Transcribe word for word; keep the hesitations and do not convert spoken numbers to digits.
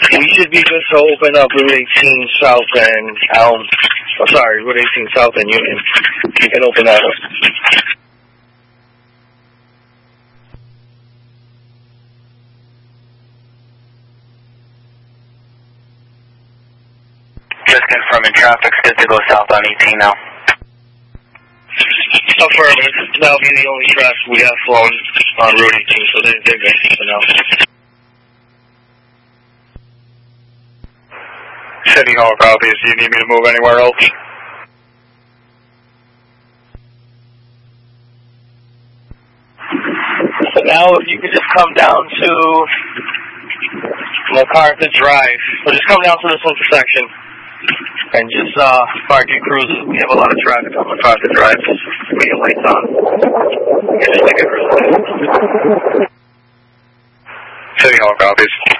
We should be good to open up Route eighteen South and Elm. Oh, sorry, Route eighteen South and Union. You can open that up. Just confirming traffic's good to go south on eighteen now. Affirmative. That'll be the only traffic we have flowing on Route eighteen, so they're, they're good for now. City Hall copies. Do you need me to move anywhere else? So now if you could just come down to MacArthur Drive, so just come down to this intersection and just uh, park your cruiser. We have a lot of traffic on MacArthur Drive. Put your lights on. Yeah, just take a cruise. City Hall copies.